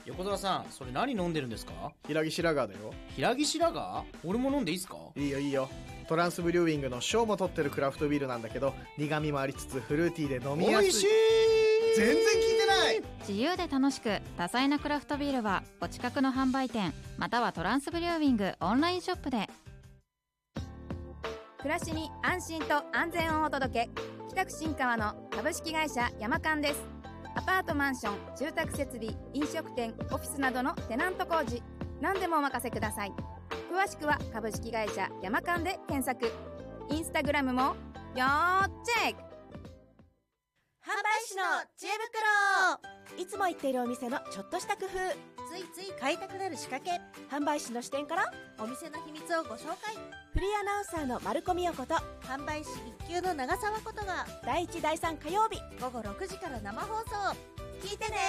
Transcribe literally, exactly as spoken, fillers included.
横澤さん、それ何飲んでるんですか？ 平木白髪だよ。 平木白髪？俺も飲んでいいっすか？ いいよいいよ。トランスブリューイングの賞も取ってるクラフトビールなんだけど、苦味もありつつフルーティーで飲みやすい。 美味しい。 全然聞いてない。 自由で楽しく多彩なクラフトビールはお近くの販売店またはトランスブリューイングオンラインショップで。 暮らしに安心と安全をお届け、北区新川の株式会社ヤマカンです。アパートマンション、住宅設備、飲食店、オフィスなどのテナント工事、何でもお任せください。詳しくは株式会社ヤマカンで検索。インスタグラムも要チェック。 販売士の知恵袋。いつも行っているお店のちょっとした工夫、ついつい買いたくなる仕掛け、販売士の視点からお店の秘密をご紹介。フリーアナウンサーの丸子美代子と販売士一級の長澤ことがだいいちだいさん火曜日午後ろくじから生放送。聞いてね。